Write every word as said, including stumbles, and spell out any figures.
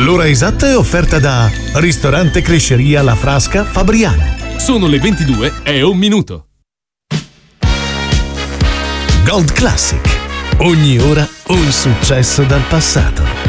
L'ora esatta è offerta da Ristorante Cresceria La Frasca Fabriano. Sono le ventidue e un minuto. Gold Classic. Ogni ora un successo dal passato.